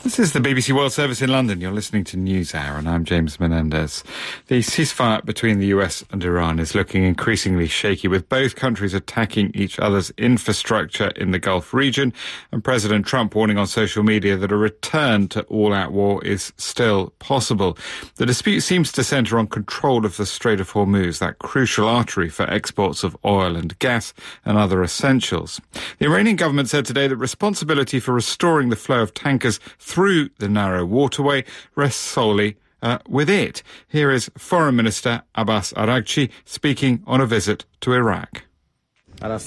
This is the BBC World Service in London. You're listening to NewsHour, and I'm James Menendez. The ceasefire between the US and Iran is looking increasingly shaky, with both countries attacking each other's infrastructure in the Gulf region, and President Trump warning on social media that a return to all-out war is still possible. The dispute seems to centre on control of the Strait of Hormuz, that crucial artery for exports of oil and gas and other essentials. The Iranian government said today that responsibility for restoring the flow of tankers through the narrow waterway rests solely with it. Here is Foreign Minister Abbas Araghchi speaking on a visit to Iraq. Under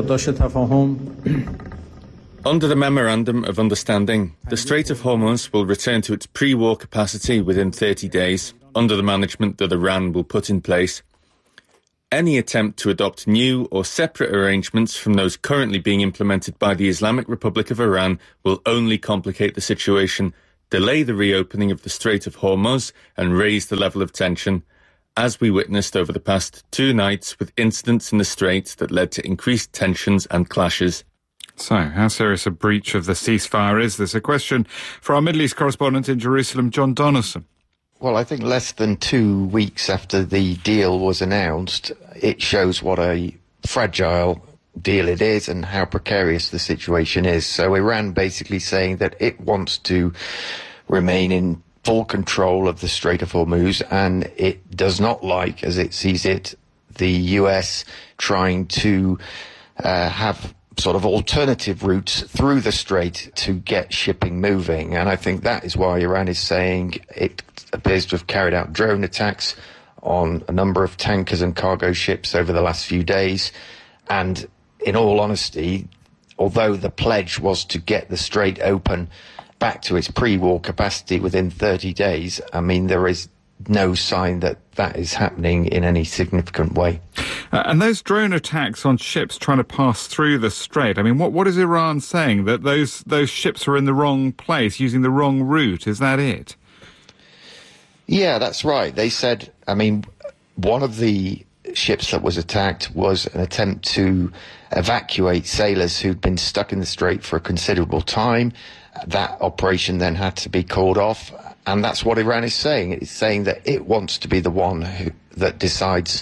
the Memorandum of Understanding, the Strait of Hormuz will return to its pre-war capacity within 30 days, under the management that Iran will put in place. Any attempt to adopt new or separate arrangements from those currently being implemented by the Islamic Republic of Iran will only complicate the situation, delay the reopening of the Strait of Hormuz, and raise the level of tension, as we witnessed over the past 2 nights with incidents in the strait that led to increased tensions and clashes. So, how serious a breach of the ceasefire is this? A question for our Middle East correspondent in Jerusalem, John Donaldson. Well, I think less than 2 weeks after the deal was announced, it shows what a fragile deal it is and how precarious the situation is. So Iran basically saying that it wants to remain in full control of the Strait of Hormuz, and it does not like, as it sees it, the US trying to have sort of alternative routes through the strait to get shipping moving. And I think that is why Iran is saying it appears to have carried out drone attacks on a number of tankers and cargo ships over the last few days. And in all honesty, although the pledge was to get the strait open back to its pre-war capacity within 30 days, I mean, there is no sign that that is happening in any significant way. And those drone attacks on ships trying to pass through the strait, I mean, what is Iran saying? That those ships are in the wrong place, using the wrong route? Is that it? Yeah, that's right. They said, I mean, one of the ships that was attacked was an attempt to evacuate sailors who'd been stuck in the strait for a considerable time. That operation then had to be called off. And that's what Iran is saying. It's saying that it wants to be the one that decides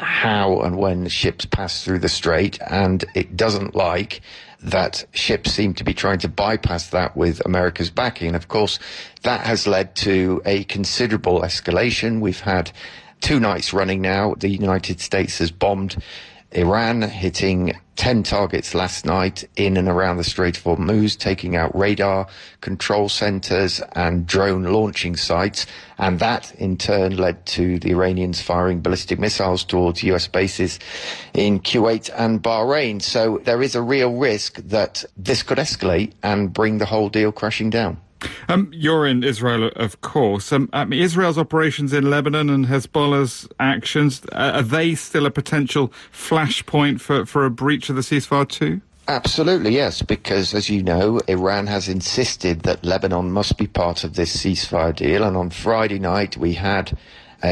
how and when ships pass through the strait, and it doesn't like that ships seem to be trying to bypass that with America's backing. And of course, that has led to a considerable escalation. We've had 2 nights running now. The United States has bombed Iran, hitting 10 targets last night in and around the Strait of Hormuz, taking out radar control centers and drone launching sites. And that in turn led to the Iranians firing ballistic missiles towards US bases in Kuwait and Bahrain. So there is a real risk that this could escalate and bring the whole deal crashing down. You're in Israel, of course. Israel's operations in Lebanon and Hezbollah's actions, are they still a potential flashpoint for a breach of the ceasefire too? Absolutely, yes, because as you know, Iran has insisted that Lebanon must be part of this ceasefire deal. And on Friday night, we had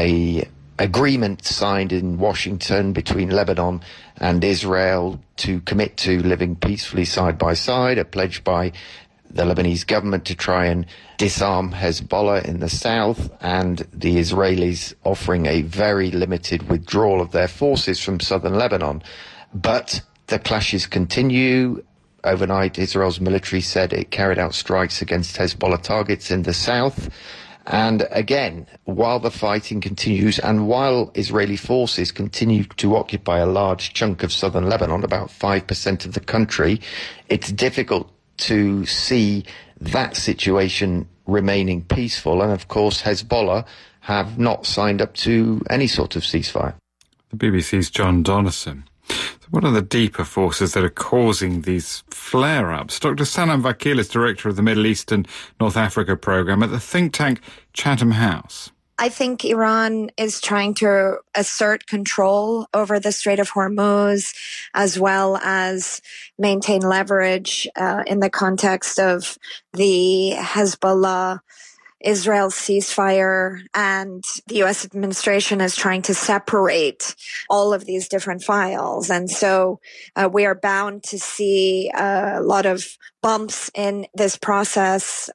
a agreement signed in Washington between Lebanon and Israel to commit to living peacefully side by side, a pledge by the Lebanese government to try and disarm Hezbollah in the south, and the Israelis offering a very limited withdrawal of their forces from southern Lebanon. But the clashes continue. Overnight, Israel's military said it carried out strikes against Hezbollah targets in the south. And again, while the fighting continues and while Israeli forces continue to occupy a large chunk of southern Lebanon, about 5% of the country, it's difficult to see that situation remaining peaceful. And of course, Hezbollah have not signed up to any sort of ceasefire. The BBC's John Donaldson. So what are the deeper forces that are causing these flare-ups? Dr. Sanam Vakil is director of the Middle East and North Africa programme at the think tank Chatham House. I think Iran is trying to assert control over the Strait of Hormuz, as well as maintain leverage in the context of the Hezbollah Israel ceasefire, and the U.S. administration is trying to separate all of these different files. And so we are bound to see a lot of bumps in this process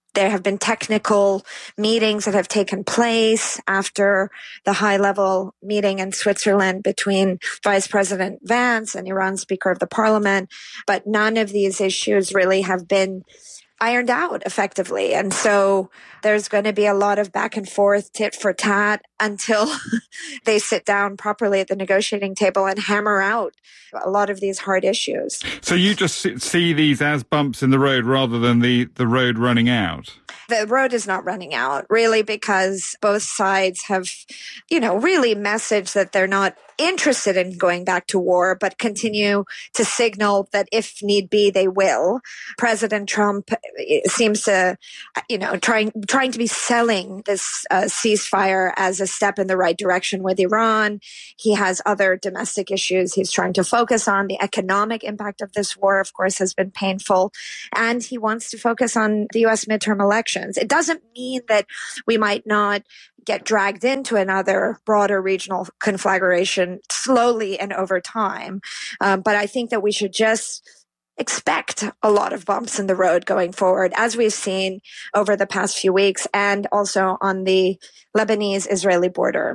There have been technical meetings that have taken place after the high-level meeting in Switzerland between Vice President Vance and Iran's Speaker of the Parliament, but none of these issues really have been ironed out effectively. And so there's going to be a lot of back and forth, tit for tat, until they sit down properly at the negotiating table and hammer out a lot of these hard issues. So you just see these as bumps in the road rather than the road running out? The road is not running out, really, because both sides have, really messaged that they're not interested in going back to war, but continue to signal that if need be, they will. President Trump seems to, trying to be selling this ceasefire as a step in the right direction with Iran. He has other domestic issues he's trying to focus on. The economic impact of this war, of course, has been painful. And he wants to focus on the U.S. midterm elections. It doesn't mean that we might not get dragged into another broader regional conflagration slowly and over time. But I think that we should just expect a lot of bumps in the road going forward, as we've seen over the past few weeks and also on the Lebanese-Israeli border.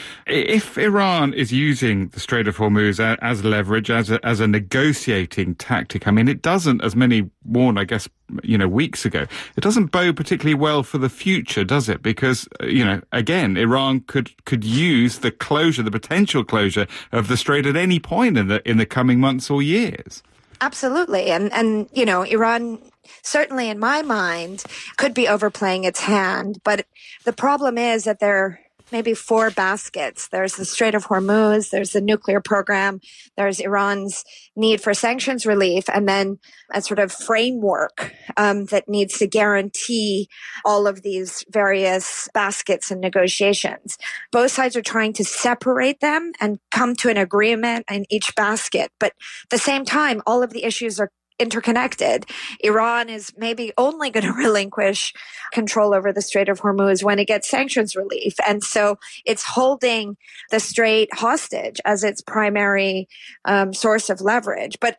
If Iran is using the Strait of Hormuz as leverage, as a negotiating tactic, I mean, it doesn't, as many warned, I guess, weeks ago, it doesn't bode particularly well for the future, does it? Because, again, Iran could use the potential closure of the Strait at any point in the coming months or years. Absolutely. And Iran, certainly in my mind, could be overplaying its hand. But the problem is that there maybe four baskets. There's the Strait of Hormuz, there's the nuclear program, there's Iran's need for sanctions relief, and then a sort of framework that needs to guarantee all of these various baskets and negotiations. Both sides are trying to separate them and come to an agreement in each basket. But at the same time, all of the issues are interconnected. Iran is maybe only going to relinquish control over the Strait of Hormuz when it gets sanctions relief. And so it's holding the Strait hostage as its primary source of leverage. But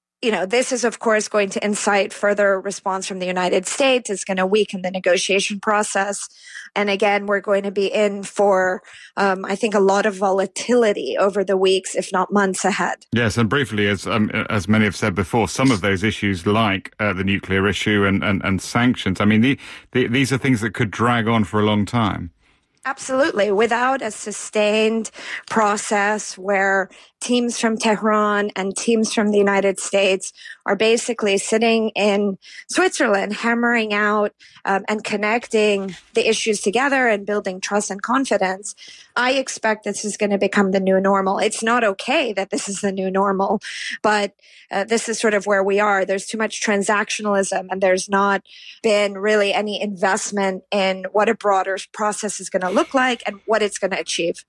this is, of course, going to incite further response from the United States. It's going to weaken the negotiation process. And again, we're going to be in for, I think, a lot of volatility over the weeks, if not months ahead. Yes, and briefly, as many have said before, some of those issues, like the nuclear issue and sanctions, I mean, these are things that could drag on for a long time. Absolutely. Without a sustained process where teams from Tehran and teams from the United States are basically sitting in Switzerland, hammering out and connecting the issues together and building trust and confidence, I expect this is going to become the new normal. It's not okay that this is the new normal, but this is sort of where we are. There's too much transactionalism, and there's not been really any investment in what a broader process is going to look like and what it's going to achieve.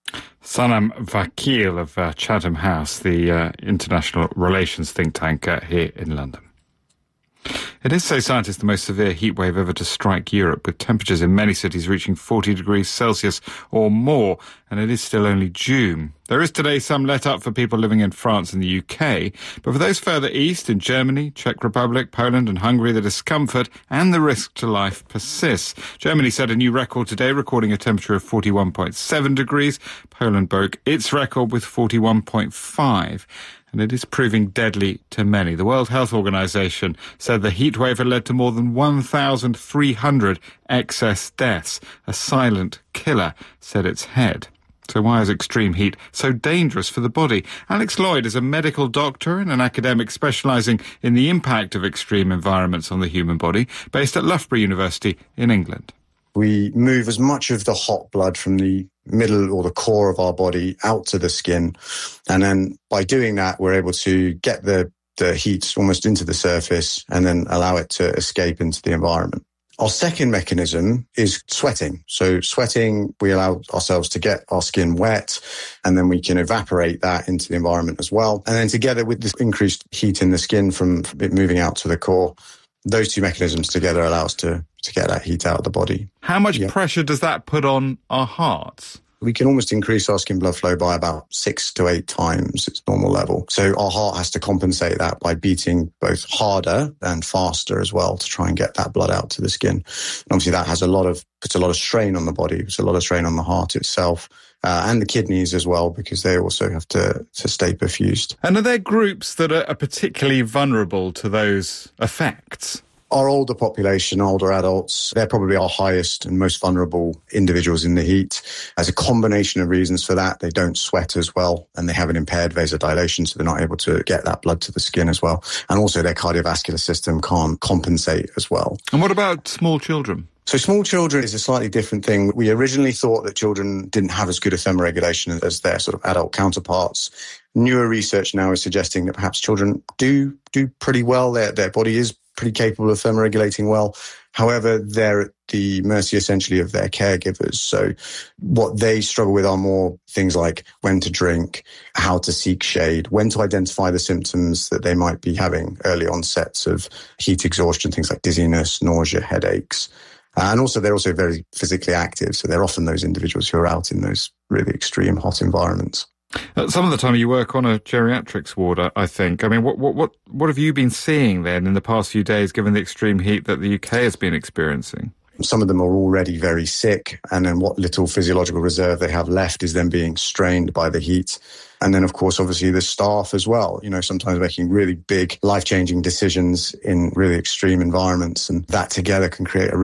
Sanam Vakil of Chatham House, the international relations think tank here in London. It is, say scientists, the most severe heat wave ever to strike Europe, with temperatures in many cities reaching 40 degrees Celsius or more, and it is still only June. There is today some let-up for people living in France and the UK, but for those further east, in Germany, Czech Republic, Poland and Hungary, the discomfort and the risk to life persists. Germany set a new record today, recording a temperature of 41.7 degrees. Poland broke its record with 41.5. And it is proving deadly to many. The World Health Organization said the heat wave had led to more than 1,300 excess deaths. A silent killer, said its head. So why is extreme heat so dangerous for the body? Alex Lloyd is a medical doctor and an academic specialising in the impact of extreme environments on the human body, based at Loughborough University in England. We move as much of the hot blood from the middle or the core of our body out to the skin. And then by doing that, we're able to get the heat almost into the surface and then allow it to escape into the environment. Our second mechanism is sweating. So sweating, we allow ourselves to get our skin wet, and then we can evaporate that into the environment as well. And then together with this increased heat in the skin from it moving out to the core, those two mechanisms together allow us to get that heat out of the body. How much pressure does that put on our hearts? we can almost increase our skin blood flow by about 6 to 8 times its normal level. So our heart has to compensate that by beating both harder and faster as well to try and get that blood out to the skin. And obviously that has puts a lot of strain on the body, puts a lot of strain on the heart itself. And the kidneys as well, because they also have to stay perfused. And are there groups that are particularly vulnerable to those effects? Our older population, older adults, they're probably our highest and most vulnerable individuals in the heat. As a combination of reasons for that, they don't sweat as well and they have an impaired vasodilation, so they're not able to get that blood to the skin as well. And also their cardiovascular system can't compensate as well. And what about small children? So small children is a slightly different thing. We originally thought that children didn't have as good a thermoregulation as their sort of adult counterparts. Newer research now is suggesting that perhaps children do pretty well. Their body is pretty capable of thermoregulating well. However, they're at the mercy essentially of their caregivers. So what they struggle with are more things like when to drink, how to seek shade, when to identify the symptoms that they might be having, early onsets of heat exhaustion, things like dizziness, nausea, headaches. And also, they're also very physically active. So they're often those individuals who are out in those really extreme hot environments. Some of the time you work on a geriatrics ward, I think. I mean, what have you been seeing then in the past few days, given the extreme heat that the UK has been experiencing? Some of them are already very sick, and then what little physiological reserve they have left is then being strained by the heat. And then, of course, obviously the staff as well, sometimes making really big life-changing decisions in really extreme environments. And that together can create a